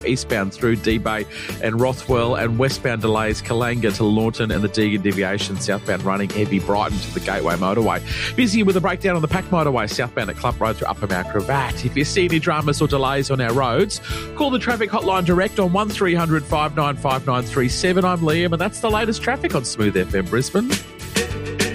eastbound through D-Bay and Rothwell, and westbound delays Kalanga to Lawton and the Deagon Deviation, southbound running heavy Brighton to the Gateway Motorway. Busy with a breakdown on the Pack Motorway, southbound at Clump Road through Upper Mount Cravat. If you see any dramas or delays on our roads, call the traffic hotline direct on 1300 595937. I'm Liam, and that's the latest traffic on Smooth FM Brisbane.